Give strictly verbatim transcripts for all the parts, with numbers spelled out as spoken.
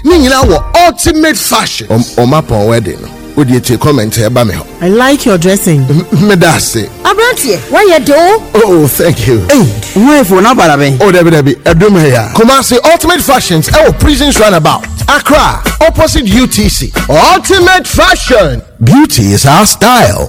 Nina wa ultimate fashion. Um, Omapa wedding. Would you take comment here, Bamiho? I like your dressing. Medase. Abrantie, why you do? Oh, thank you. Hey, why for na barabe? Oh, Debbie, Debbie, Edumaya. Kumasi Ultimate Fashions. Oh, Prisons Runabout. Accra, opposite U T C. Ultimate Fashion. Beauty is our style.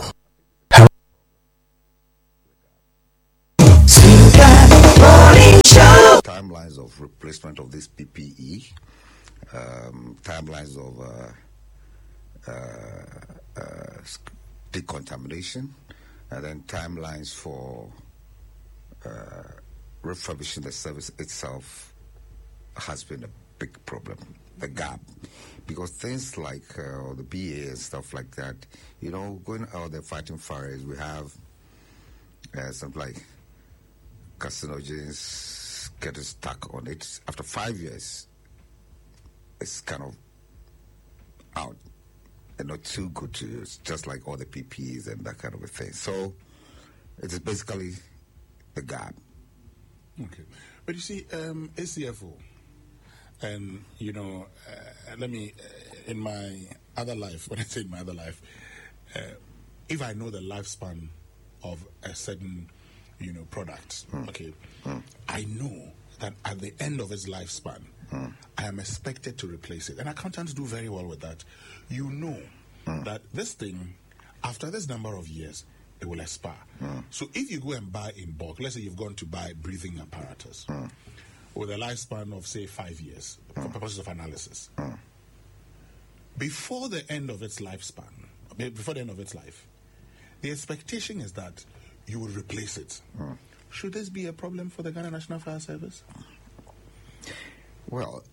Timelines of replacement of this P P E, um, timelines of uh, uh, uh, decontamination, and then timelines for uh, refurbishing the service itself has been a big problem, the gap. Because things like uh, the B A and stuff like that, you know, going out there fighting fires, we have uh, something like carcinogens getting stuck on it. After five years, it's kind of out and not too good to use, just like all the P P Es and that kind of a thing. So it is basically the gap. Okay. But you see, um, A C F O, and, you know, uh, let me, uh, in my other life, when I say in my other life, uh, if I know the lifespan of a certain, you know, product, mm. okay, mm. I know that at the end of its lifespan, mm. I am expected to replace it. And accountants do very well with that. You know mm. that this thing, after this number of years, it will expire. Mm. So if you go and buy in bulk, let's say you've gone to buy breathing apparatus mm. with a lifespan of, say, five years mm. for purposes of analysis, mm. before the end of its lifespan, before the end of its life, the expectation is that you will replace it. Mm. Should this be a problem for the Ghana National Fire Service? Well,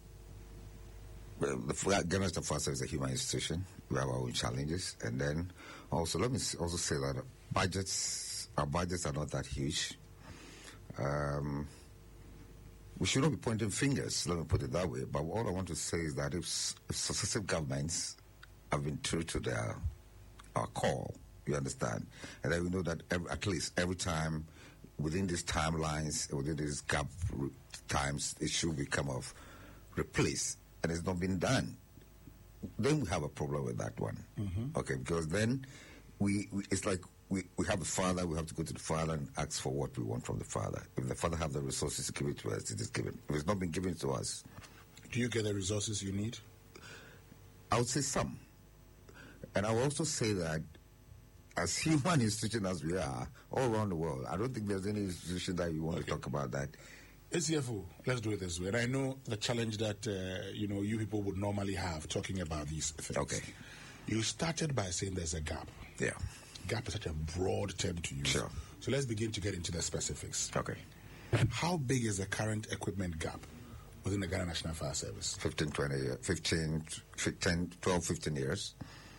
the Ghana National Fire Service is a human institution. We have our own challenges. And then also, let me also say that budgets, our budgets are not that huge. Um, we should not be pointing fingers, let me put it that way. But all I want to say is that if, if successive governments have been true to their our call, you understand, and then we know that every, at least every time within these timelines, within these gap times, it should become of replace, and it's not been done. Then we have a problem with that one, mm-hmm. okay? Because then we, we it's like we, we have a father, we have to go to the father and ask for what we want from the father. If the father have the resources to give it to us, it is given. If it's not been given to us, do you get the resources you need? I would say some, and I would also say that as human institution as we are, all around the world, I don't think there's any institution that you want okay. to talk about that. A C F O, let's do it this way. And I know the challenge that, uh, you know, you people would normally have talking about these things. Okay. You started by saying there's a gap. Yeah. Gap is such a broad term to use. Sure. So let's begin to get into the specifics. Okay. How big is the current equipment gap within the Ghana National Fire Service? fifteen, twenty, fifteen, fifteen, twelve, fifteen years.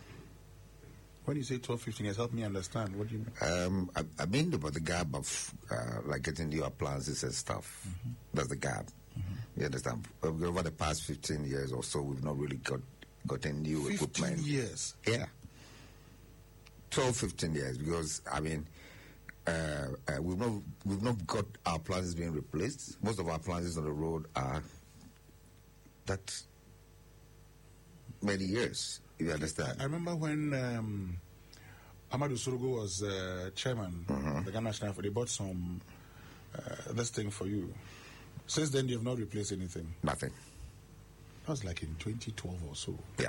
When you say twelve, fifteen years, help me understand. What do you mean? Um, I, I mean about the gap of uh, like getting new appliances and stuff. Mm-hmm. That's the gap. Mm-hmm. You understand? Over the past fifteen years or so, we've not really got gotten new fifteen equipment. years? Yeah. twelve, fifteen years, because, I mean, uh, uh, we've not we've not got our appliances being replaced. Most of our appliances on the road are that many years. You understand? I remember when um, Amadou Surugo was uh, chairman mm-hmm. of the Ghana National Fire, they bought some uh, this thing for you. Since then, you have not replaced anything. Nothing. That was like in twenty twelve or so. Yeah.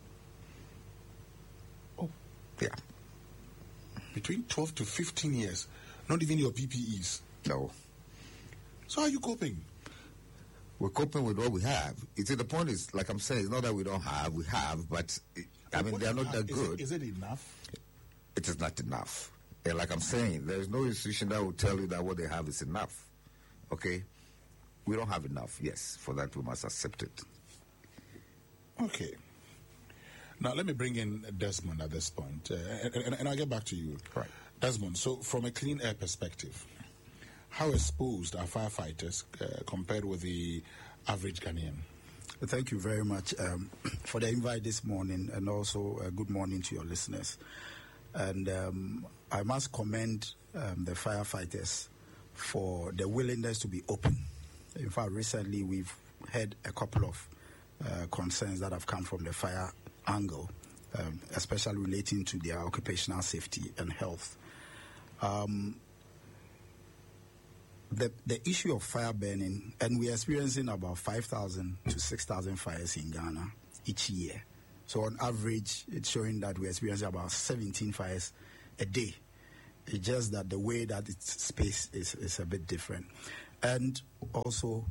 Oh. Yeah. Between twelve to fifteen years, not even your P P Es. No. So how are you coping? We're coping with what we have. You see, the point is, like I'm saying, it's not that we don't have, we have, but, it, I mean, they're not that is good. It, is it enough? It is not enough. And like I'm saying, there is no institution that will tell you that what they have is enough. Okay? We don't have enough, yes. For that, we must accept it. Okay. Now, let me bring in Desmond at this point, uh, and, and, and I'll get back to you. Right. Desmond, so from a clean air perspective, how exposed are firefighters uh, compared with the average Ghanaian? Thank you very much um, for the invite this morning, and also uh, good morning to your listeners. And um, I must commend um, the firefighters for the willingness to be open. In fact, recently we've had a couple of uh, concerns that have come from the fire angle, um, especially relating to their occupational safety and health. Um, the the issue of fire burning, and we're experiencing about five thousand to six thousand fires in Ghana each year. So on average, it's showing that we're experiencing about seventeen fires a day. It's just that the way that it's spaced is, is a bit different. And also,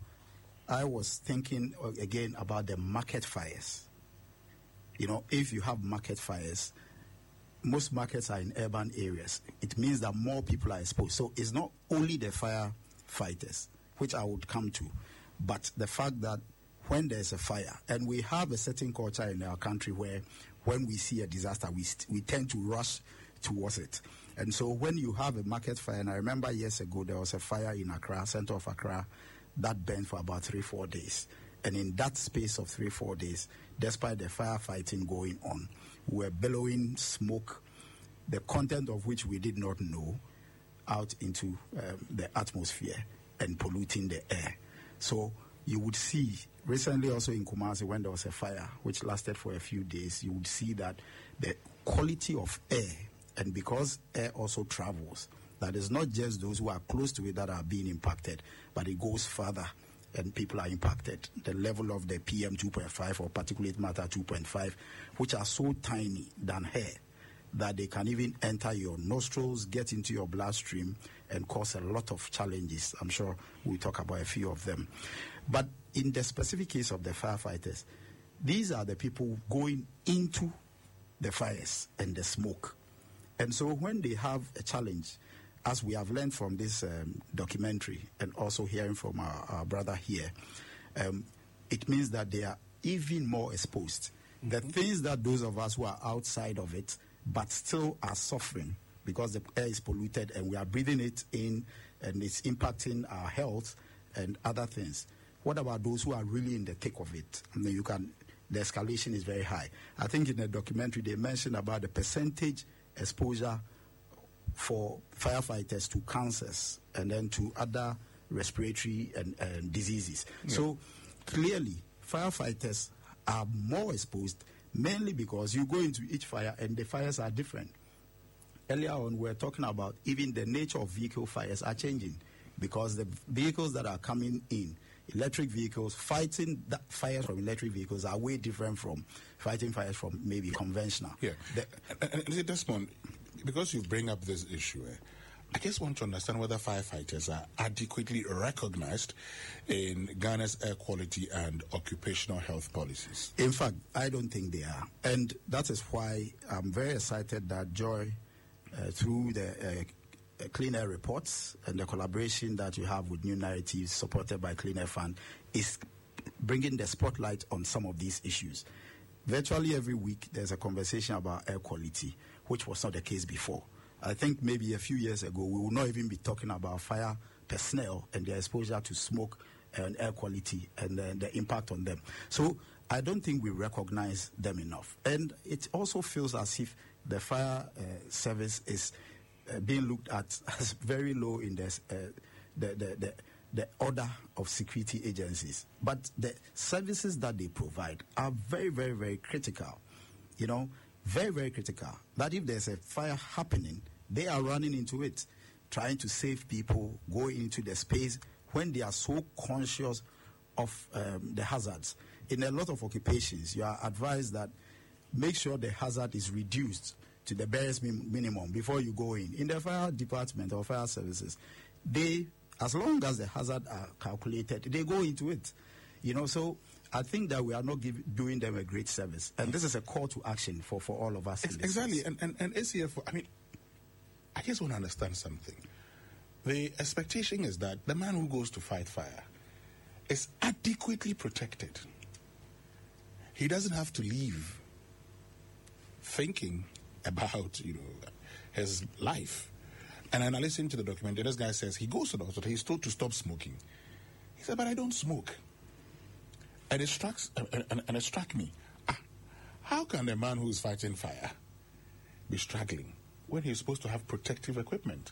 I was thinking again about the market fires. You know, if you have market fires, most markets are in urban areas. It means that more people are exposed. So it's not only the firefighters, which I would come to, but the fact that when there's a fire, and we have a certain culture in our country where when we see a disaster, we, st- we tend to rush towards it. And so when you have a market fire, and I remember years ago there was a fire in Accra, center of Accra, that burned for about three, four days. And in that space of three, four days, despite the firefighting going on, we were billowing smoke, the content of which we did not know, out into um, the atmosphere and polluting the air. So you would see, recently also in Kumasi, when there was a fire which lasted for a few days, you would see that the quality of air, and because air also travels, that is not just those who are close to it that are being impacted, but it goes further and people are impacted. The level of the P M two point five or particulate matter two point five, which are so tiny than hair, that they can even enter your nostrils, get into your bloodstream, and cause a lot of challenges. I'm sure we'll talk about a few of them. But in the specific case of the firefighters, these are the people going into the fires and the smoke. And so when they have a challenge, as we have learned from this um, documentary and also hearing from our, our brother here, um, it means that they are even more exposed. Mm-hmm. The things that those of us who are outside of it but still are suffering because the air is polluted and we are breathing it in and it's impacting our health and other things. What about those who are really in the thick of it? I mean, you can, the escalation is very high. I think in the documentary they mentioned about the percentage exposure for firefighters to cancers and then to other respiratory and, and diseases. Yeah. So clearly, firefighters are more exposed, mainly because you go into each fire and the fires are different. Earlier on, we were talking about even the nature of vehicle fires are changing because the vehicles that are coming in, electric vehicles, fighting that fires from electric vehicles are way different from fighting fires from maybe conventional. Yeah. The, and, and, and Desmond, because you bring up this issue, eh, I just want to understand whether firefighters are adequately recognized in Ghana's air quality and occupational health policies. In fact, I don't think they are. And that is why I'm very excited that Joy, uh, through the uh, Clean Air reports and the collaboration that you have with New Narratives supported by Clean Air Fund, is bringing the spotlight on some of these issues. Virtually every week, there's a conversation about air quality, which was not the case before. I think maybe a few years ago, we would not even be talking about fire personnel and their exposure to smoke and air quality and uh, the impact on them. So I don't think we recognize them enough. And it also feels as if the fire uh, service is uh, being looked at as very low in this, uh, the, the, the, the order of security agencies. But the services that they provide are very, very, very critical. You know, very, very critical. That if there's a fire happening, they are running into it, trying to save people, going into the space when they are so conscious of um, the hazards. In a lot of occupations, you are advised that make sure the hazard is reduced to the barest min- minimum before you go in. In the fire department or fire services, they, as long as the hazard are calculated, they go into it. You know, so I think that we are not give, doing them a great service. And this is a call to action for, for all of us. Exactly. And, and, and A C F, I mean, I just want to understand something. The expectation is that the man who goes to fight fire is adequately protected. He doesn't have to leave thinking about, you know, his life. And then I listened to the documentary. This guy says he goes to the hospital. He's told to stop smoking. He said, but I don't smoke. And it struck, and, and, and it struck me. Ah, how can a man who is fighting fire be struggling when he's supposed to have protective equipment?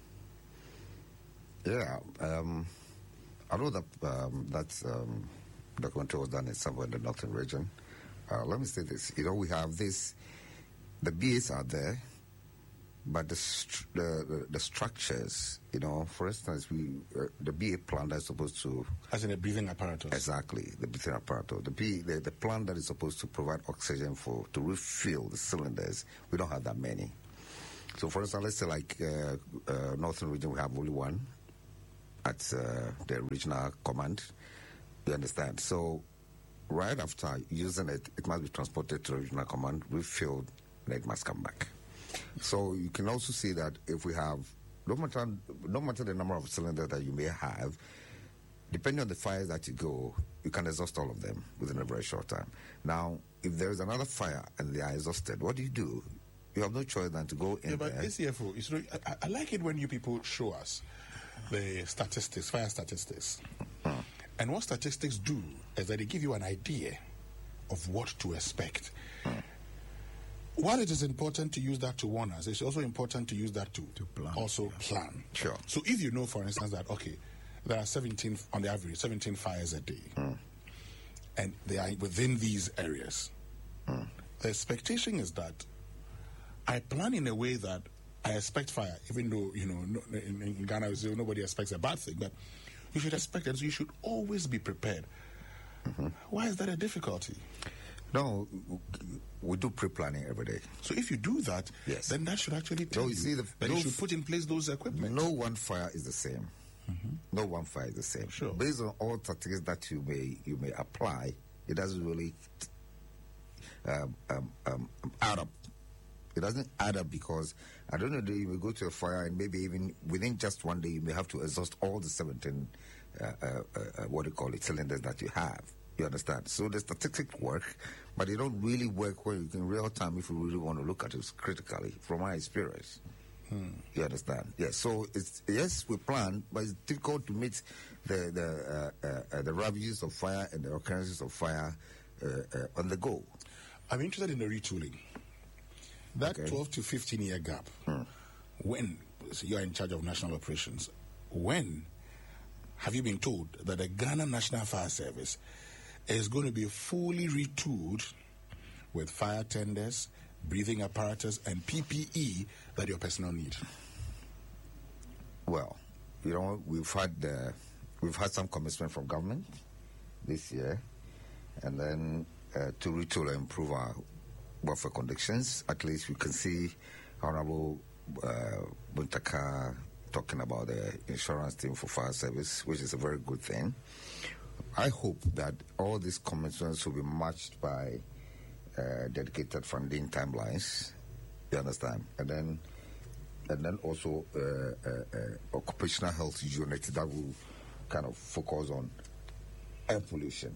Yeah, um, I know that um, that's um, documentary was done in somewhere in the northern region. Uh, let me say this. You know, we have this, the B As are there, but the, stru- the, the the structures, you know, for instance, we uh, the B A plant that is supposed to... As in a breathing apparatus. Exactly, the breathing apparatus. The, B, the, the plant that is supposed to provide oxygen for to refill the cylinders, we don't have that many. So, for instance, let's say like uh, uh, Northern Region, we have only one at uh, the regional command. You understand? So, right after using it, it must be transported to the regional command, refilled, and it must come back. So, you can also see that if we have, no matter, no matter the number of cylinders that you may have, depending on the fires that you go, you can exhaust all of them within a very short time. Now, if there is another fire and they are exhausted, what do you do? You have no choice than to go in yeah, but there. A C F O, it's really, I, I like it when you people show us the statistics, fire statistics. Mm. And what statistics do is that they give you an idea of what to expect. Mm. While it is important to use that to warn us, it's also important to use that to, To plan, also yeah. plan. Sure. So if you know, for instance, that, okay, there are seventeen, on the average, seventeen fires a day, Mm. and they are within these areas, Mm. the expectation is that I plan in a way that I expect fire, even though, you know, no, in, in Ghana, nobody expects a bad thing, but you should expect it, so you should always be prepared. Mm-hmm. Why is that a difficulty? No, we do pre-planning every day. So if you do that, Yes. then that should actually tell No, you, you see, the- that no you should f- put in place those equipment. No one fire is the same. No one fire is the same. Sure. Based on all tactics that you may you may apply, it doesn't really um, um, um, add up. It doesn't add up because I don't know. You may go to a fire and maybe even within just one day you may have to exhaust all the seventeen uh, uh, uh, what do you call it cylinders that you have. You understand? So the statistics work, but they don't really work when in real time if you really want to look at it critically. From my experience. You understand? Yes. So it's yes, we plan, but it's difficult to meet the the uh, uh, uh, the ravages of fire and the occurrences of fire uh, uh, on the go. I'm interested in the retooling. That Okay. twelve to fifteen year gap, when so you're in charge of national operations, when have you been told that the Ghana National Fire Service is going to be fully retooled with fire tenders, breathing apparatus, and P P E that your personnel need? Well, you know, we've had uh, we've had some commitment from government this year, and then uh, to retool and improve our welfare conditions. At least we can see Honorable uh, Buntaka talking about the insurance team for fire service, which is a very good thing. I hope that all these commitments will be matched by uh, dedicated funding timelines. You understand? And then, and then also uh, uh, uh, occupational health unit that will kind of focus on air pollution.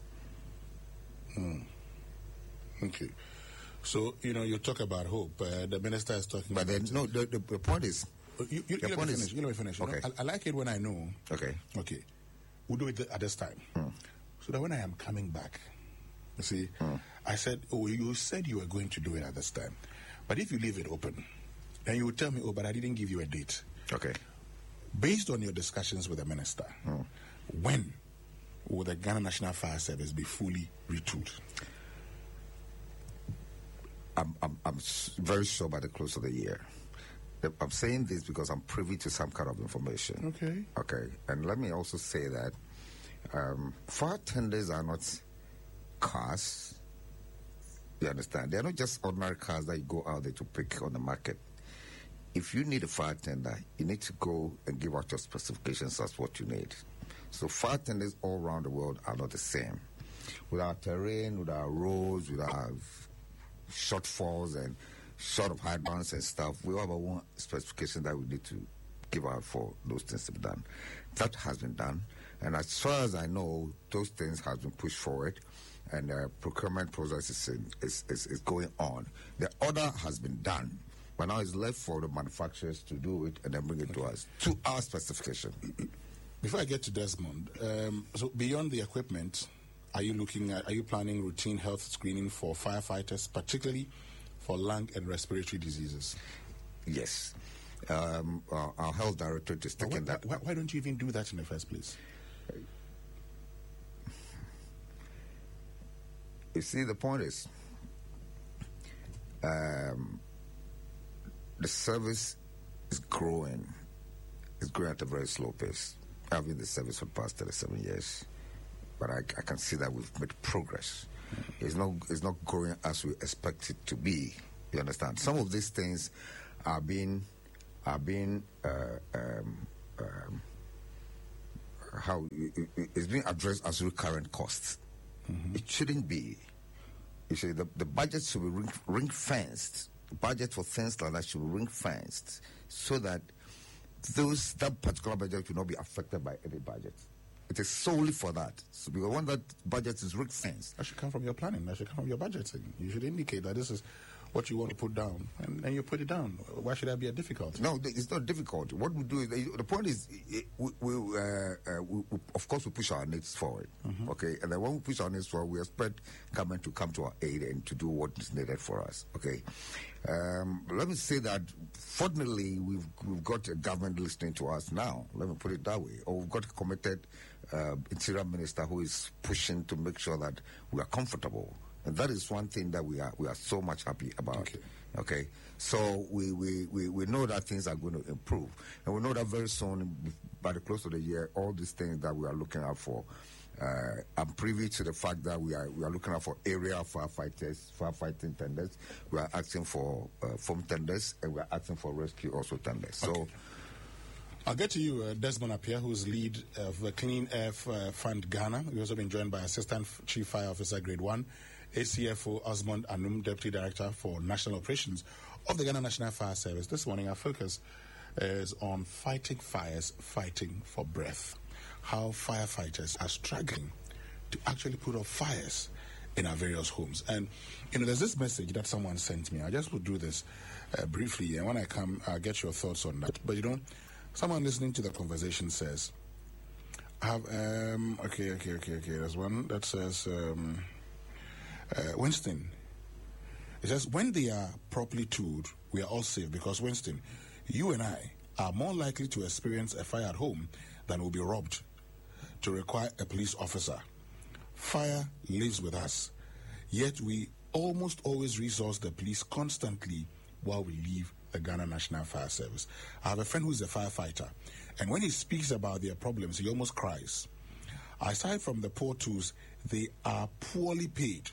Okay. So, you know, you talk about hope. Uh, the minister is talking But then, about... no, the, the, the point is, You, you, you the let point me is- finish. You let me finish. You know, Okay. I, I like it when I know. okay, Okay, we'll do it th- at this time. So that when I am coming back, you see, I said, oh, you said you were going to do it at this time. But if you leave it open, then you will tell me, oh, but I didn't give you a date. okay. Based on your discussions with the minister, when will the Ghana National Fire Service be fully retooled? I'm, I'm, I'm s- very sure by the close of the year. The- I'm saying this because I'm privy to some kind of information. Okay. Okay. And let me also say that um, fire tenders are not cars. You understand? They're not just ordinary cars that you go out there to pick on the market. If you need a fire tender, you need to go and give out your specifications as what you need. So fire tenders all around the world are not the same. With our terrain, with our roads, with our shortfalls and short of hydrants and stuff, we have our own specification that we need to give out for those things to be done. That has been done. And as far as I know, those things have been pushed forward and the procurement process is, in, is, is, is going on. The order has been done. But now it's left for the manufacturers to do it and then bring it to us, to our specification. Before I get to Desmond, um, so beyond the equipment, are you looking at, are you planning routine health screening for firefighters, particularly for lung and respiratory diseases? Yes. Um, our, our health directorate is But taking why, that. why, why don't you even do that in the first place? you see, the point is, um, the service is growing. It's growing at a very slow pace. I've been in the service for the past thirty-seven years, but I, I can see that we've made progress. It's not, it's not growing as we expect it to be. You understand? Some of these things are being, are being, uh, um, um, how it, it, it's being addressed as recurrent costs. Mm-hmm. It shouldn't be. You see, the, the budget should be ring, ring fenced. The budget for things like that should be ring fenced so that those that particular budget will not be affected by any budget. It is solely for that. So because when that budget is ring fenced, that should come from your planning. That should come from your budgeting. You should indicate that this is what you want to put down, and, and you put it down. Why should that be a difficult? No, it's not difficult. What we do is, the point is, we, we, uh, uh, we, we of course, we push our needs forward, mm-hmm. okay? And then when we push our needs forward, we expect government to come to our aid and to do what is needed for us, okay? Um, let me say that, fortunately, we've, we've got a government listening to us now, let me put it that way, or we've got a committed uh, interior minister who is pushing to make sure that we are comfortable. And that is one thing that we are we are so much happy about. Okay. okay? So we, we, we, we know that things are going to improve. And we know that very soon, by the close of the year, all these things that we are looking out for, uh, I'm privy to the fact that we are we are looking out for area firefighters, firefighting tenders. We are asking for uh, foam tenders, and we are asking for rescue also tenders. Okay. So I'll get to you, uh, Desmond Appiah, who's lead of the Clean Air F- uh, Fund Ghana. We've also been joined by Assistant Chief Fire Officer Grade one, A C F O Osmond Anum, Deputy Director for National Operations of the Ghana National Fire Service. This morning, our focus is on fighting fires, fighting for breath. How firefighters are struggling to actually put out fires in our various homes. And, you know, there's this message that someone sent me. I just will do this uh, briefly, and when I come, I'll get your thoughts on that. But, you know, someone listening to the conversation says, I have, um, okay, okay, okay, okay, there's one that says, um, Uh, Winston, it says, when they are properly tooled, we are all safe because, Winston, you and I are more likely to experience a fire at home than will be robbed to require a police officer. Fire lives with us, yet we almost always resource the police constantly while we leave the Ghana National Fire Service. I have a friend who is a firefighter, and when he speaks about their problems, he almost cries. Aside from the poor tools, they are poorly paid.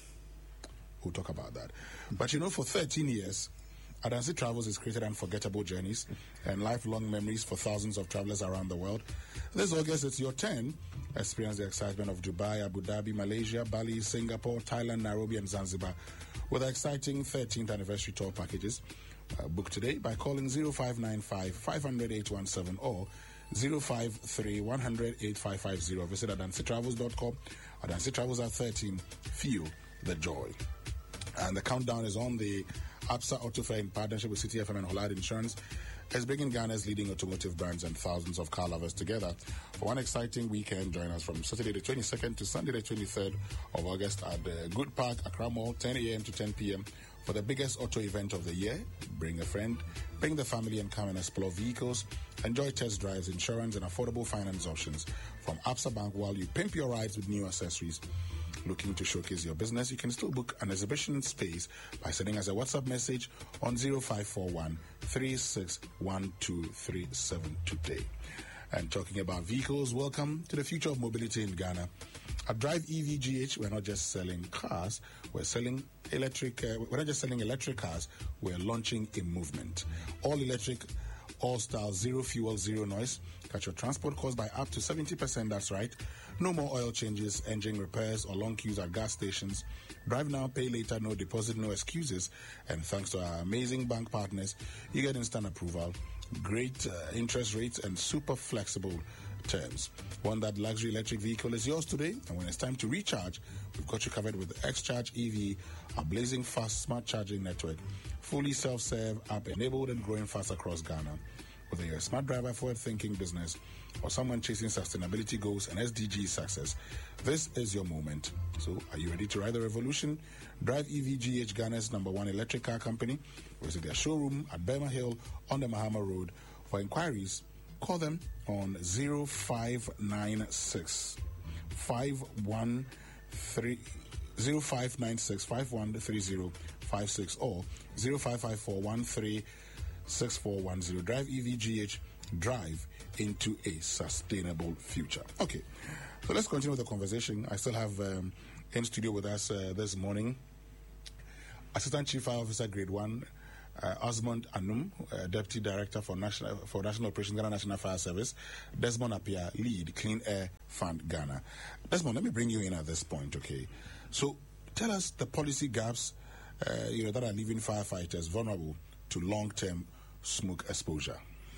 We'll talk about that. But you know, for thirteen years, Adansi Travels has created unforgettable journeys and lifelong memories for thousands of travelers around the world. This August, it's your turn. Experience the excitement of Dubai, Abu Dhabi, Malaysia, Bali, Singapore, Thailand, Nairobi, and Zanzibar with exciting thirteenth anniversary tour packages. Uh, book today by calling zero five nine five, five hundred, eight one seven or zero five three, one hundred, eight five five zero. Visit adansi travels dot com. Adansi Travels at thirteen. Feel the joy. And the countdown is on. The Absa Auto Fair in partnership with City F M and Hollard Insurance is bringing Ghana's leading automotive brands and thousands of car lovers together for one exciting weekend. Join us from Saturday the twenty-second to Sunday the twenty-third of August at the Good Park, Accra Mall, ten a.m. to ten p.m. for the biggest auto event of the year. Bring a friend, bring the family, and come and explore vehicles. Enjoy test drives, insurance, and affordable finance options from Absa Bank while you pimp your rides with new accessories. Looking to showcase your business, you can still book an exhibition space by sending us a WhatsApp message on zero five four one, three six one two three seven today. And talking about vehicles, welcome to the future of mobility in Ghana. At Drive E V G H, we're not just selling cars, we're selling electric, uh, we're not just selling electric cars, we're launching a movement. All electric, all style, zero fuel, zero noise. Cut your transport costs by up to seventy percent, that's right. No more oil changes, engine repairs, or long queues at gas stations. Drive now, pay later, no deposit, no excuses. And thanks to our amazing bank partners, you get instant approval, great uh, interest rates, and super flexible terms. One that luxury electric vehicle is yours today, and when it's time to recharge, we've got you covered with X-Charge E V, a blazing fast smart charging network, fully self-serve, app-enabled and growing fast across Ghana. Whether you're a smart driver, forward-thinking business, or someone chasing sustainability goals and S D G success, this is your moment. So, are you ready to ride the revolution? Drive E V G H, Ghana's number one electric car company. Visit their showroom at Burma Hill on the Mahama Road. For inquiries, call them on zero five nine six, five one three zero five nine six, five one three zero five six or zero five five four, one three six four one zero. Drive E V G H, drive into a sustainable future. Okay, so let's continue with the conversation. I still have um, in studio with us uh, this morning Assistant Chief Fire Officer Grade One uh, Osmond Anum, uh, Deputy Director for National for National Operations Ghana National Fire Service, Desmond Appiah, Lead Clean Air Fund Ghana. Desmond, let me bring you in at this point, okay? So tell us the policy gaps uh, you know that are leaving firefighters vulnerable to long-term smoke exposure.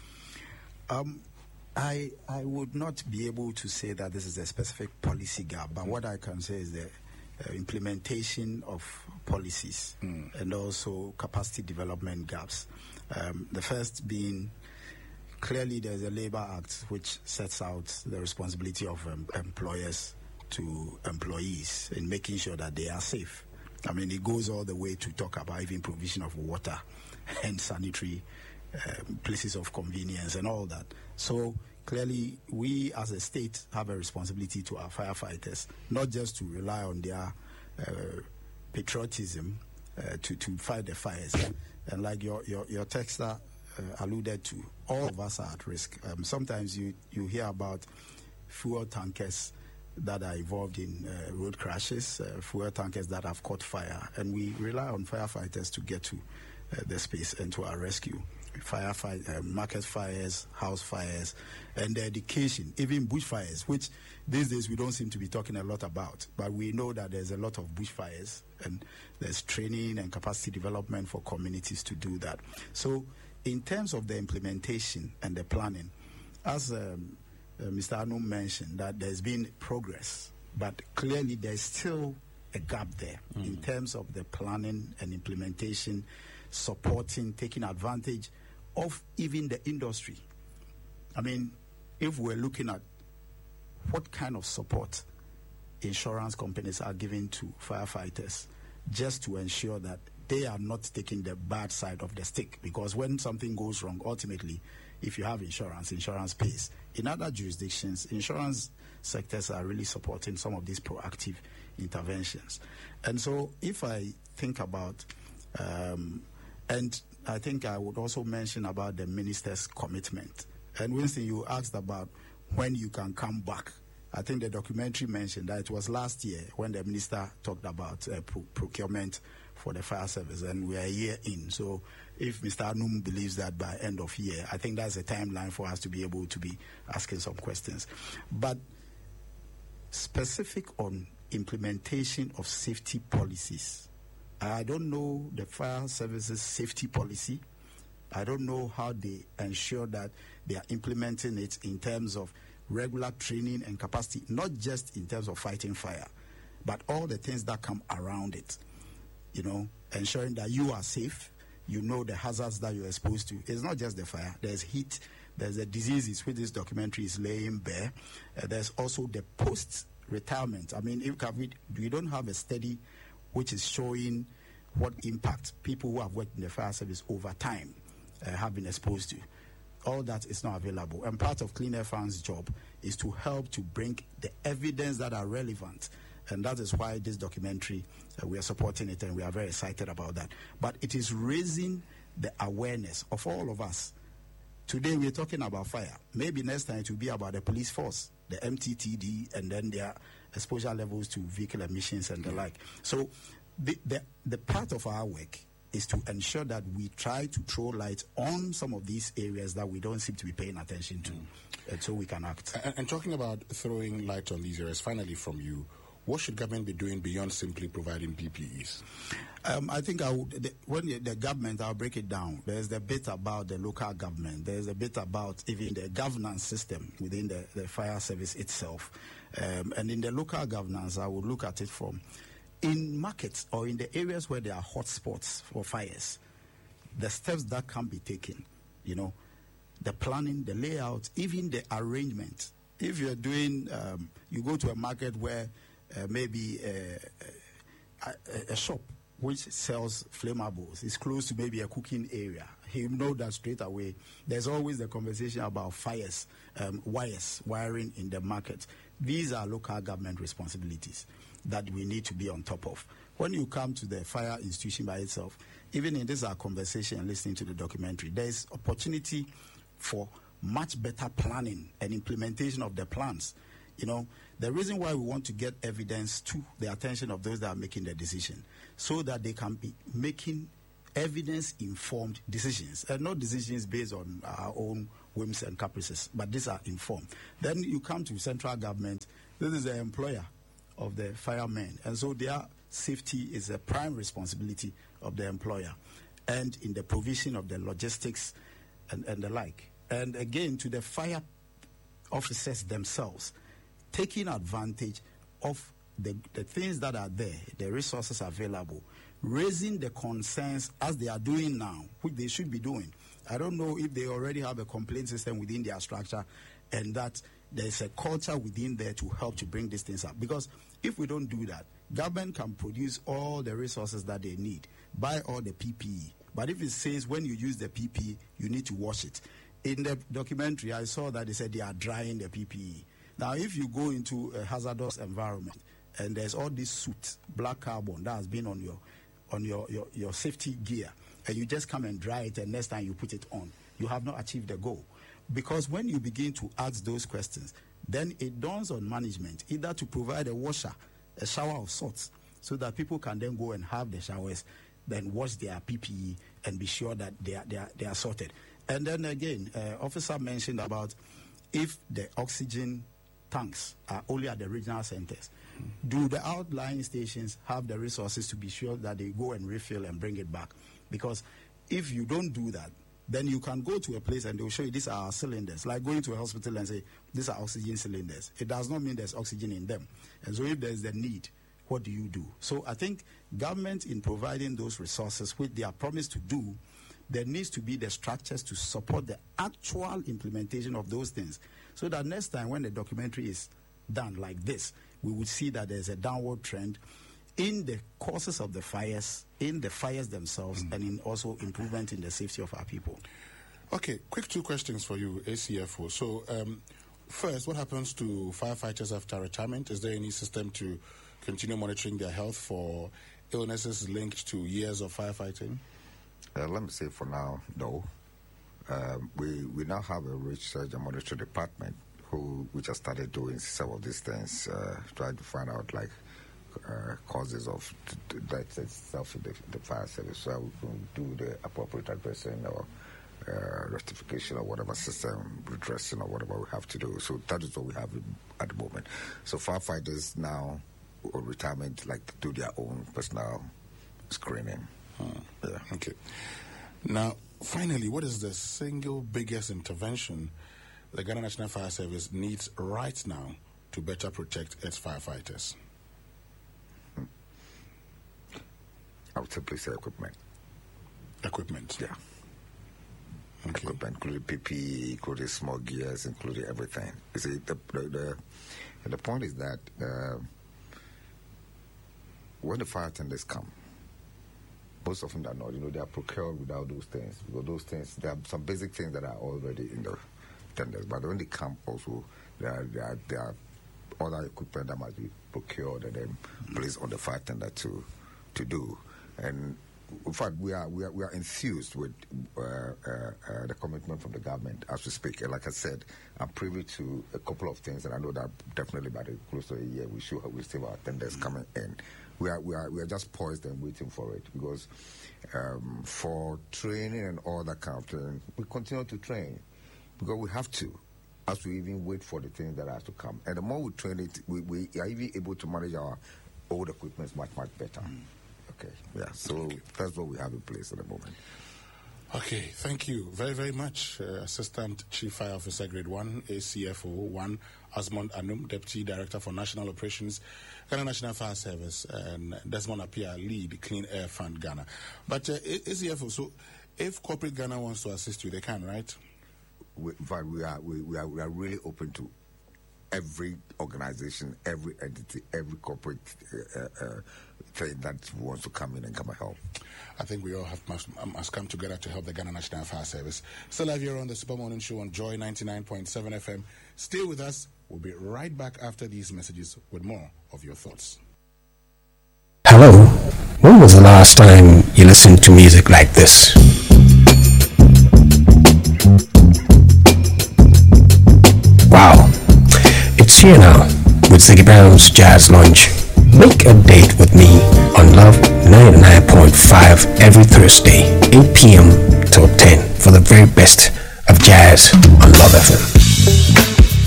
Um, I I would not be able to say that this is a specific policy gap, but mm. what I can say is the uh, implementation of policies mm. and also capacity development gaps. Um, the first being, clearly there's a Labour Act which sets out the responsibility of um, employers to employees in making sure that they are safe. I mean, it goes all the way to talk about even provision of water and sanitary um, places of convenience and all that. So clearly, we as a state have a responsibility to our firefighters, not just to rely on their uh, patriotism uh, to, to fight the fires. And like your, your, your texter uh, alluded to, all of us are at risk. Um, sometimes you, you hear about fuel tankers that are involved in uh, road crashes, uh, fuel tankers that have caught fire, and we rely on firefighters to get to uh, the space and to our rescue. Firefight, uh, market fires, house fires, and the education, even bushfires, which these days we don't seem to be talking a lot about, but we know that there's a lot of bushfires, and there's training and capacity development for communities to do that. So in terms of the implementation and the planning, as um, Uh, Mister Anum mentioned that there's been progress, but clearly there's still a gap there mm. in terms of the planning and implementation, supporting, taking advantage of even the industry. I mean, if we're looking at what kind of support insurance companies are giving to firefighters just to ensure that they are not taking the bad side of the stick, because when something goes wrong, ultimately, if you have insurance, insurance pays. In other jurisdictions, insurance sectors are really supporting some of these proactive interventions. And so if I think about, um, and I think I would also mention about the minister's commitment. And Winston, you asked about when you can come back. I think the documentary mentioned that it was last year when the minister talked about uh, pro- procurement for the fire service, and we are a year in. So if Mister Anum believes that by end of year, I think that's a timeline for us to be able to be asking some questions. But specific on implementation of safety policies, I don't know the fire services safety policy. I don't know how they ensure that they are implementing it in terms of regular training and capacity, not just in terms of fighting fire, but all the things that come around it. You know, ensuring that you are safe, you know the hazards that you're exposed to. It's not just the fire. There's heat, there's the diseases which this documentary is laying bare. Uh, there's also the post-retirement. I mean, if we, we don't have a study which is showing what impact people who have worked in the fire service over time uh, have been exposed to. All that is not available. And part of Clean Air Fund's job is to help to bring the evidence that are relevant. And that is why this documentary, uh, we are supporting it, and we are very excited about that. But it is raising the awareness of all of us. Today we're talking about fire. Maybe next time it will be about the police force, the M T T D, and then their exposure levels to vehicle emissions and the like. So the, the, the part of our work is to ensure that we try to throw light on some of these areas that we don't seem to be paying attention to, mm. and so we can act. And, and talking about throwing light on these areas, finally from you, what should government be doing beyond simply providing P P Es? Um, I think I would, the, when the, the government, I'll break it down. There's the bit about the local government. There's a bit about even the governance system within the, the fire service itself. Um, and in the local governance, I would look at it from in markets or in the areas where there are hotspots for fires, the steps that can be taken, you know, the planning, the layout, even the arrangement. If you're doing, um, you go to a market where uh, maybe a, a, a shop which sells flammables is close to maybe a cooking area, you know that straight away. There's always the conversation about fires, um, wires, wiring in the market. These are local government responsibilities. that we need to be on top of. When you come to the fire institution by itself, even in this our conversation and listening to the documentary, there is opportunity for much better planning and implementation of the plans. You know, the reason why we want to get evidence to the attention of those that are making the decision, so that they can be making evidence-informed decisions, and not decisions based on our own whims and caprices, but these are informed. Then you come to central government. This is the employer of the firemen, and so their safety is a prime responsibility of the employer, and in the provision of the logistics and, and the like. And again, to the fire officers themselves, taking advantage of the, the things that are there, the resources available, raising the concerns as they are doing now, which they should be doing. I don't know if they already have a complaint system within their structure, and that there's a culture within there to help to bring these things up. Because if we don't do that, government can produce all the resources that they need, buy all the P P E. But if it says when you use the P P E, you need to wash it. In the documentary, I saw that they said they are drying the P P E. Now, if you go into a hazardous environment and there's all this soot, black carbon that has been on your on your, your, your safety gear, and you just come and dry it, and next time you put it on, you have not achieved the goal. Because when you begin to ask those questions, then it dawns on management either to provide a washer, a shower of sorts, so that people can then go and have the showers, then wash their P P E and be sure that they are, they are, they are sorted. And then again, uh, officer mentioned about if the oxygen tanks are only at the regional centers, mm. do the outlying stations have the resources to be sure that they go and refill and bring it back? Because if you don't do that, then you can go to a place and they'll show you these are our cylinders, like going to a hospital and say, these are oxygen cylinders. It does not mean there's oxygen in them. And so if there's the need, what do you do? So I think government, in providing those resources, which they are promised to do, there needs to be the structures to support the actual implementation of those things, so that next time when the documentary is done like this, we would see that there's a downward trend in the causes of the fires, in the fires themselves, mm. and in also improvement in the safety of our people. Okay, quick two questions for you, A C F O. So, um, first, what happens to firefighters after retirement? Is there any system to continue monitoring their health for illnesses linked to years of firefighting? Uh, let me say for now, no. Uh, we we now have a research and monitoring department who which has started doing some of these things, uh, trying to find out like uh, causes of death itself in the, the fire service. So we can do the appropriate addressing or uh, rectification or whatever system redressing or whatever we have to do. So that is what we have at the moment. So firefighters now or retirement like to do their own personal screening. Hmm. Yeah. Okay. Now, finally, what is the single biggest intervention the Ghana National Fire Service needs right now to better protect its firefighters? Hmm. I would simply say equipment. Equipment? Yeah. Okay. Equipment, including P P E, including small gears, including everything. You see, the, the, the, the point is that uh, when the fire tenders come, most of them are not, you know, they are procured without those things. Because those things, there are some basic things that are already in the tenders. But when they come also, there are, there are, there are other equipment that must be procured and then placed on the fire tender to to do. And in fact, we are we are, we are enthused with uh, uh, uh, the commitment from the government as we speak. And like I said, I'm privy to a couple of things, and I know that definitely by the close to a year, we should we still have our tenders mm-hmm. coming in. We are we are we are just poised and waiting for it, because um, for training and all that kind of thing, we continue to train because we have to, as we even wait for the things that has to come. And the more we train it, we, we are even able to manage our old equipment much much better. Mm. Okay, yeah. So okay. That's what we have in place at the moment. Okay, thank you very, very much, uh, Assistant Chief Fire Officer Grade one, A C F O one, Asmond Anum, Deputy Director for National Operations, Ghana National Fire Service, and Desmond Appiah, Lead, Clean Air Fund, Ghana. But uh, A C F O, so if corporate Ghana wants to assist you, they can, right? We, in fact, we are, we, we are we are really open to every organization, every entity, every corporate uh, uh, thing that wants to come in and come and help. I think we all have must, must come together to help the Ghana National Fire Service. Still live here on the Super Morning Show on Joy ninety-nine point seven F M. Stay with us. We'll be right back after these messages with more of your thoughts. Hello, when was the last time you listened to music like this? Wow, it's here now with Ziggy Brown's Jazz Lounge. Make a date with me on Love ninety-nine point five every Thursday, eight p.m. till ten for the very best of jazz on Love F M.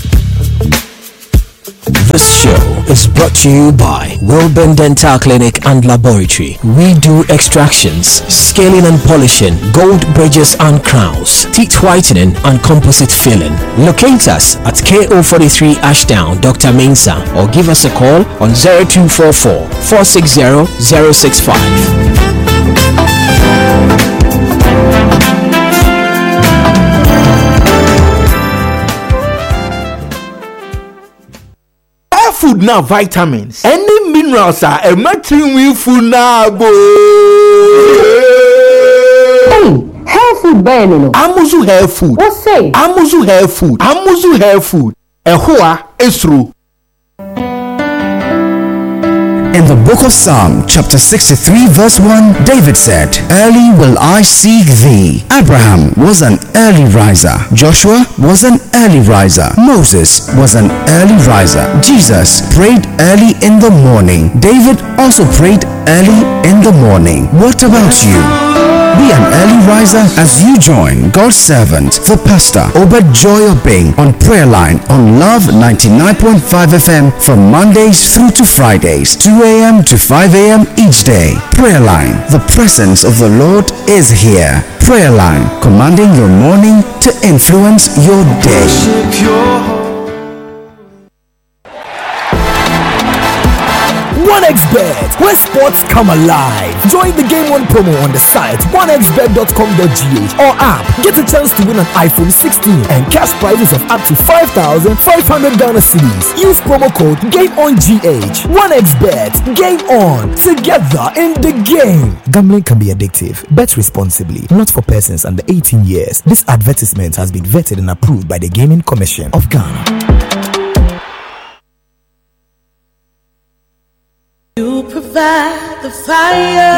This show is brought to you by Wilburn Dental Clinic and Laboratory. We do extractions, scaling and polishing, gold bridges and crowns, teeth whitening and composite filling. Locate us at K O forty-three Ashdown, Doctor Mensah, or give us a call on zero two four four, four six zero, zero six five. Food now vitamins. Any minerals are a material food now. Hey, health food burning. Amuzu hair food. What say? Amuzu hair food. Amuzu hair food. Ehua esru. In the book of Psalm, chapter sixty-three, verse one, David said, "Early will I seek thee." Abraham was an early riser. Joshua was an early riser. Moses was an early riser. Jesus prayed early in the morning. David also prayed early in the morning. What about you? Be an early riser as you join God's servant, the pastor Obed Joy Obeng, on prayer line on Love ninety-nine point five F M from Mondays through to Fridays, two a.m. to five a.m. each day. Prayer line, the presence of the Lord is here. Prayer line, commanding your morning to influence your day. OneXBet, where sports come alive. Join the Game One promo on the site one x bet dot com dot g h or app. Get a chance to win an iPhone sixteen and cash prizes of up to five thousand five hundred Ghana cedis. Use promo code GameOnGH. OneXBet, Game On, together in the game. Gambling can be addictive. Bet responsibly. Not for persons under eighteen years. This advertisement has been vetted and approved by the Gaming Commission of Ghana. You provide the fire.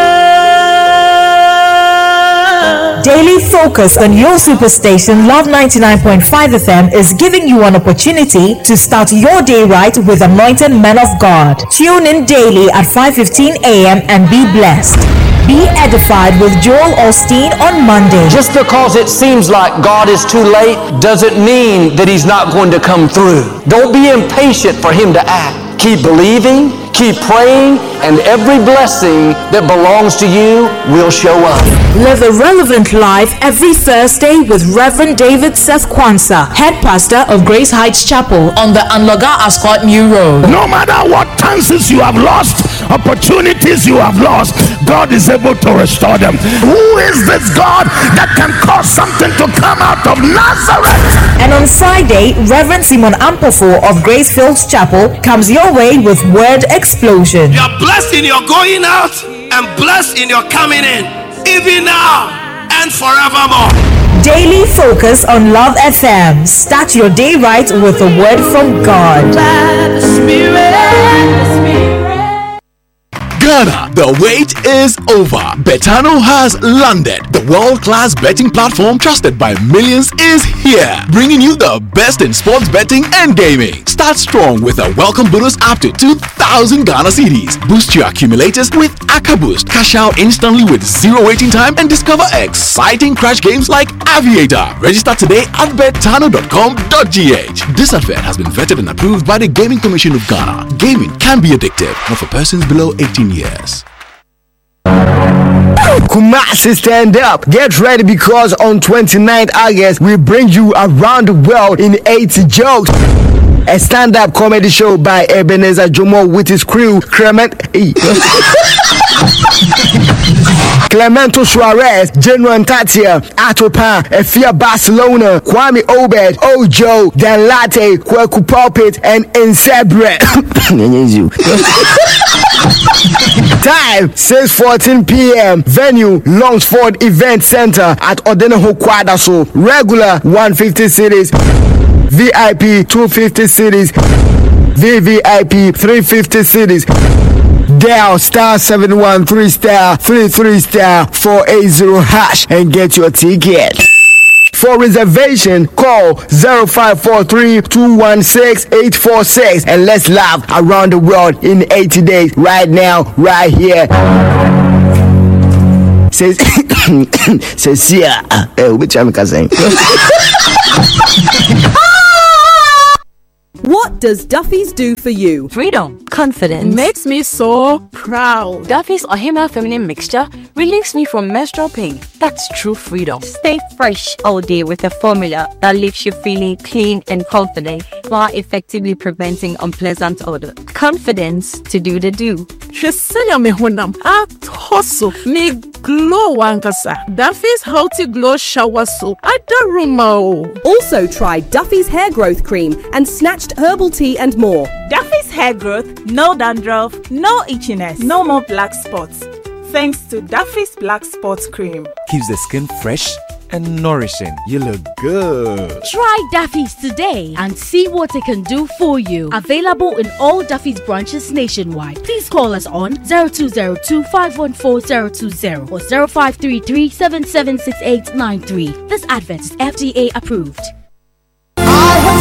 Daily focus on your superstation Love ninety-nine point five F M is giving you an opportunity to start your day right with anointed men of God. Tune in daily at five fifteen a.m. and be blessed. Be edified with Joel Osteen on Monday. Just because it seems like God is too late doesn't mean that He's not going to come through. Don't be impatient for Him to act. Keep believing, keep praying, and every blessing that belongs to you will show up. Live a relevant life every Thursday with Reverend David Seth Kwanzaa, head pastor of Grace Heights Chapel on the Anloga Ascot New Road. No matter what chances you have lost, opportunities you have lost, God is able to restore them. Who is this God that can cause something to come out of Nazareth? And on Friday, Reverend Simon Ampofo of Grace Fields Chapel comes your way with Word Explosion. You are blessed in your going out and blessed in your coming in, even now and forevermore. Daily focus on Love F M. Start your day right with a word from God. By the Spirit, the Spirit. Ghana, the wait is over. Betano has landed. The world-class betting platform trusted by millions is here, bringing you the best in sports betting and gaming. Start strong with a welcome bonus up to two thousand Ghana cedis. Boost your accumulators with Aka Boost. Cash out instantly with zero waiting time and discover exciting crash games like Aviator. Register today at betano dot com dot g h. This advert has been vetted and approved by the Gaming Commission of Ghana. Gaming can be addictive, not for persons below eighteen years. Kumasi, stand up. Get ready because on twenty-ninth August we bring you around the world in eighty jokes. A stand-up comedy show by Ebenezer Jomo with his crew Clement E. Clemento Suarez, Genuine Tatia, Atopa, Efia Barcelona, Kwame Obed, Ojo, Dan Latte, Kweku Pulpit, and Insebre. Time six fourteen p.m. Venue Longsford Event Center at Odeneho Kwadaso. Regular one hundred fifty cities, V I P two hundred fifty cities, V V I P three hundred fifty cities. Dial star seven one three star three three star four eight zero hash and get your ticket. For reservation, call zero five four three two one six eight four six and let's laugh around the world in eighty days right now, right here. Says, says, yeah, uh, which I'm saying. What does Duffy's do for you? Freedom, confidence. Makes me so proud. Duffy's Ohima feminine mixture relieves me from menstrual pain. That's true freedom. Stay fresh all day with a formula that leaves you feeling clean and confident while effectively preventing unpleasant odor. Confidence to do the do. Shesenya me honam atoso me glow wankasa. Duffy's healthy glow shower soap. I don't rumor. Also try Duffy's hair growth cream and snatched herbal tea and more. Duffy's hair growth, no dandruff, no itchiness, no more black spots. Thanks to Duffy's Black Spots Cream. Keeps the skin fresh and nourishing. You look good. Try Duffy's today and see what it can do for you. Available in all Duffy's branches nationwide. Please call us on zero two zero two five one four zero two zero or zero five three three seven seven six eight nine three. This advert is F D A approved. I have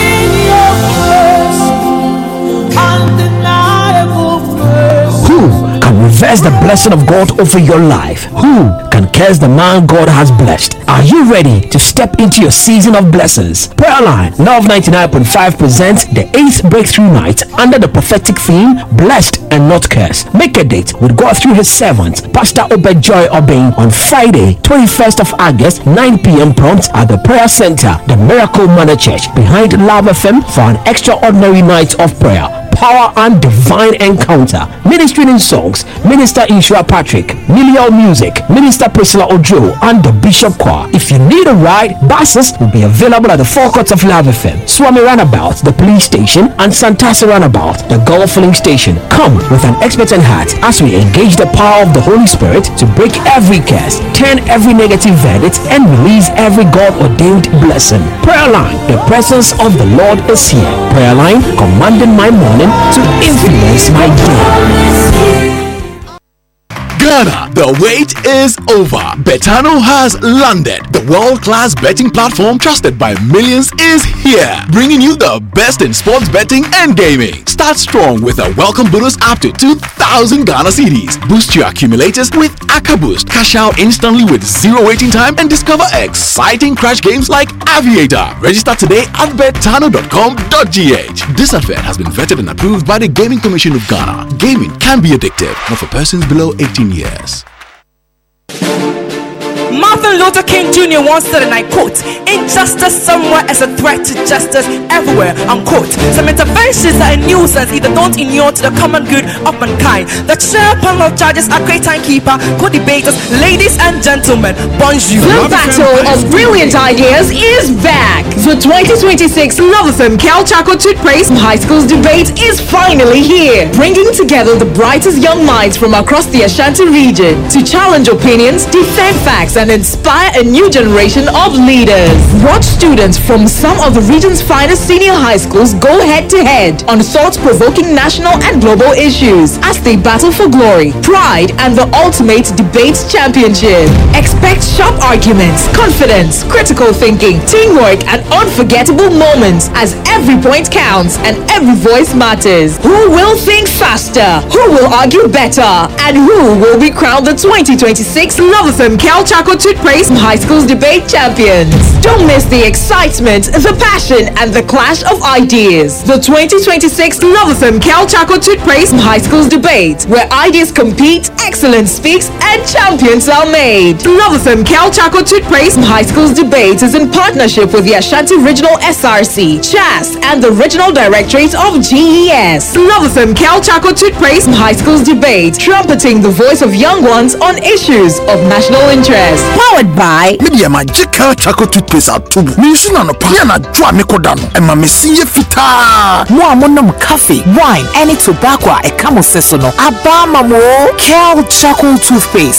seen your grace, undeniable grace. Who can reverse the blessing of God over your life? Who can curse the man God has blessed? Are you ready to step into your season of blessings? Prayer Line Love ninety-nine point five presents the eighth breakthrough night under the prophetic theme Blessed and Not Cursed. Make a date with God through his servant Pastor Obedjoy Obeng on Friday twenty-first of August nine p.m. prompt at the Prayer Center, the Miracle Manor Church behind Love F M for an extraordinary night of prayer, power and divine encounter. Ministering in songs, Minister Inshua Patrick, Milial Music, Minister Priscilla Ojo and the Bishop Choir. If you need a ride, buses will be available at the forecourts of Love F M, Swami Runabout, the police station, and Santasa Runabout, the golf filling station. Come with an expectant heart as we engage the power of the Holy Spirit to break every curse, turn every negative verdict, and release every God-ordained blessing. Prayer Line, the presence of the Lord is here. Prayer Line, commanding my morning to influence my day. Ghana, the wait is over. Betano has landed. The world-class betting platform trusted by millions is here, bringing you the best in sports betting and gaming. Start strong with a welcome bonus up to two thousand Ghana cedis. Boost your accumulators with Aka Boost. Cash out instantly with zero waiting time and discover exciting crash games like Aviator. Register today at betano dot com dot g h. This advert has been vetted and approved by the Gaming Commission of Ghana. Gaming can be addictive, not for persons below eighteen years. Martin Luther King Junior once said, and I quote, "Injustice somewhere is a threat to justice everywhere," unquote. Some interventions are a nuisance, either don't inure to the common good of mankind. The chair panel of judges are great timekeeper, co-debaters, ladies and gentlemen, bonjour. The battle of brilliant ideas is back. The twenty twenty-six Love F M Cal Chaco Toothpaste High Schools debate is finally here, bringing together the brightest young minds from across the Ashanti region to challenge opinions, defend facts, and inspire a new generation of leaders. Watch students from some of the region's finest senior high schools go head to head on thought-provoking national and global issues as they battle for glory, pride, and the ultimate debate championship. Expect sharp arguments, confidence, critical thinking, teamwork, and unforgettable moments as every point counts and every voice matters. Who will think faster? Who will argue better? And who will be crowned the twenty twenty-six Love F M Cal Chaco Toothpaste High Schools debate champions? Don't miss the excitement, the passion, and the clash of ideas. The twenty twenty-six Love F M Cal Chaco Toothpaste High Schools debate, where ideas compete, excellence speaks, and champions are made. Love F M Cal Chaco Toothpaste High Schools debate is in partnership with the Ashanti Regional S R C, C H A S, and the Regional Directorate of G E S. Love F M Cal Chaco Toothpaste High Schools debate, trumpeting the voice of young ones on issues of national interest. Powered by Media Magical Chaco Toothpaste at Tubu. Misuna no Piana Dwa Mikodano. And my Messia Fita. Moamonum coffee, wine, any tobacco, a camo sesono. Abama mo Cal Chaco Toothpaste.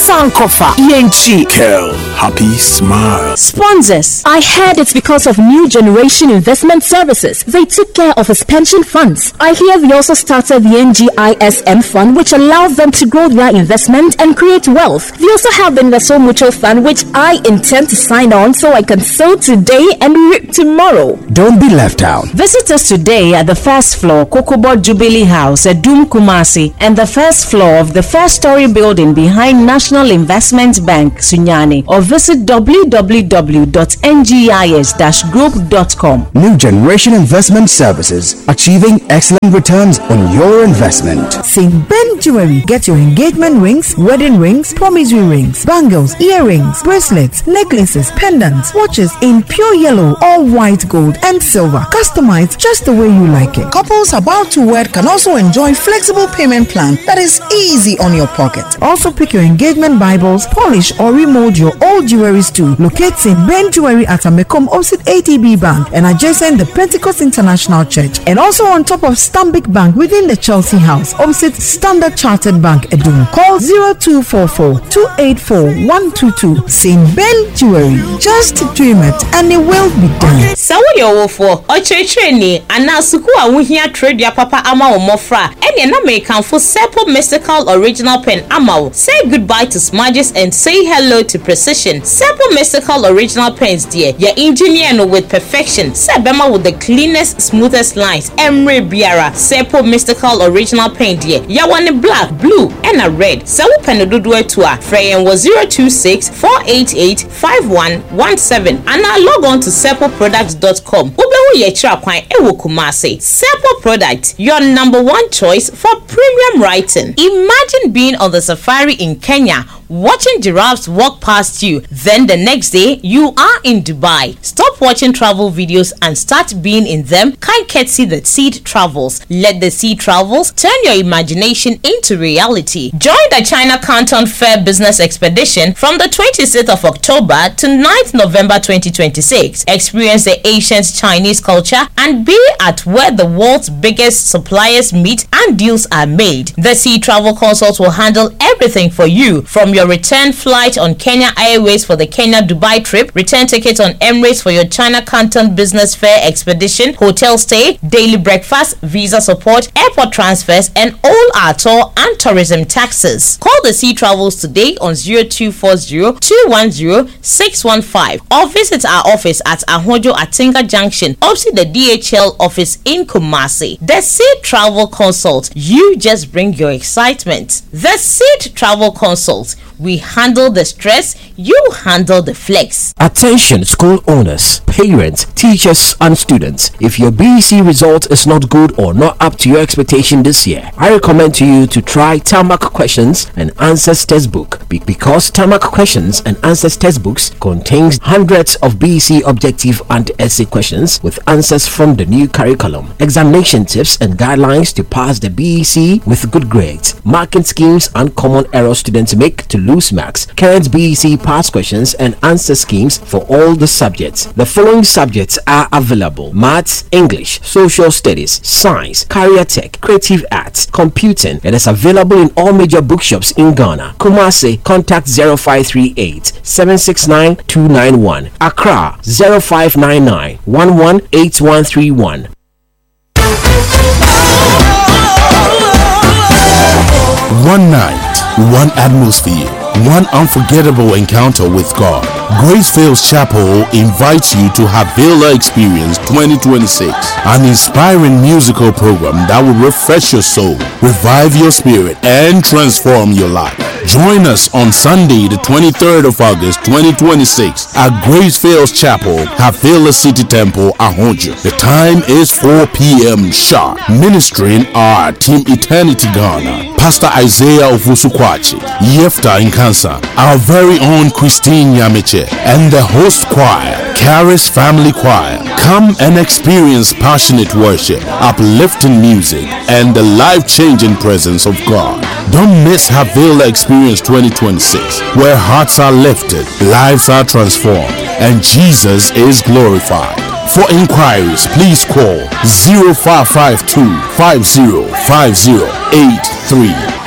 Sankofa, Yenchi. Kel, happy smile. Sponsors. I heard it's because of New Generation Investment Services. They took care of his pension funds. I hear they also started the N G I S M fund, which allows them to grow their investment and create wealth. They also have the Investo Mutual Fund, which I intend to sign on so I can sow today and reap tomorrow. Don't be left out. Visit us today at the first floor, Kokobo Jubilee House at Doom Kumasi, and the first floor of the first story building behind National Investment Bank, Sunyani, or visit w w w dot n g i s dash group dot com. New Generation Investment Services, achieving excellent returns on your investment. Saint Ben Jewelry. Get your engagement rings, wedding rings, promissory rings, bangles, earrings, bracelets, necklaces, pendants, watches in pure yellow or white gold and silver, customized just the way you like it. Couples about to wed can also enjoy flexible payment plan that is easy on your pocket. Also pick your engagement Bibles, polish or remold your old jewelries too. Locate Saint Ben Jewelry at Amekom opposite A T B Bank and adjacent the Pentecost International Church, and also on top of Stanbic Bank within the Chelsea House opposite Standard Chartered Bank, Edum. Call zero two four four, two eight four, one two two. Saint Ben Jewelry. Just dream it and it will be done. Sawo yo wofo ochechre ni anasuku awuhia trade ya papa ama omofra ene na mekan for Seppo Mystical Original Pen ama. Say goodbye to smudges and say hello to precision. Seppo Mystical Original Pens dear, your engineer no with perfection. Sebema with the cleanest, smoothest lines. Emre Biara Seppo Mystical Original Pen dear, ya one black, blue and a red. Sawo penududu etua Freyen was zero two six, four eight eight, five one one seven and now log on to seppo products dot com. Ubewu ye chakwan ewo Kumasi. Seppo Product, your number one choice for premium writing. Imagine being on the safari in Kenya, watching giraffes walk past you, then the next day you are in Dubai. Stop watching travel videos and start being in them. Can't see the Seed Travels. Let the Seed Travels turn your imagination into reality. Join the China Canton Fair Business Expedition from the twenty-sixth of October to ninth November twenty twenty-six. Experience the ancient Chinese culture and be at where the world's biggest suppliers meet and deals are made. The Seed Travel Consult will handle everything for you, from your return flight on Kenya Airways for the Kenya Dubai trip, return tickets on Emirates for your China Canton Business Fair Expedition, hotel stay, daily breakfast, visa support, airport transfers, and all our tour and tourism taxes. Call the Sea Travels today on zero two four zero, two one zero, six one five or visit our office at Ahojo Atinga Junction opposite the D H L office in Kumasi. The Seed Travel Consult, you just bring your excitement. The Seed Travel Consult, we handle the stress, you handle the flex. Attention school owners, parents, teachers and students. If your B E C result is not good or not up to your expectation this year, I recommend to you to try Tarmac Questions and Answers Textbook, Be- because Tarmac Questions and Answers Textbooks contains hundreds of B E C objective and essay questions with answers from the new curriculum, examination tips and guidelines to pass the B E C with good grades, marking schemes and common errors students make to lose marks, current B E C past questions and answer schemes for all the subjects. The following subjects are available: Maths, English, Social Studies, Science, Career Tech, Creative Arts, Computing. It is available in all major bookshops in Ghana. Kumasi, contact zero five three eight, seven six nine, two nine one. Accra, zero five nine nine, one one eight one three one. One night, one atmosphere, one unforgettable encounter with God. Gracefields Chapel invites you to Havila Experience twenty twenty-six, an inspiring musical program that will refresh your soul, revive your spirit, and transform your life. Join us on Sunday, the twenty-third of August twenty twenty-six at Gracefields Chapel, Havila City Temple, Ahojo. The time is four p.m. sharp. Ministering are Team Eternity Ghana, Pastor Isaiah Ovusukwachi, Yefta Nkansa, our very own Christine Yamiche, and the host choir, Caris Family Choir. Come and experience passionate worship, uplifting music, and the life-changing presence of God. Don't miss Havila Experience twenty twenty-six, where hearts are lifted, lives are transformed, and Jesus is glorified. For inquiries, please call zero five five two, five zero five zero eight three.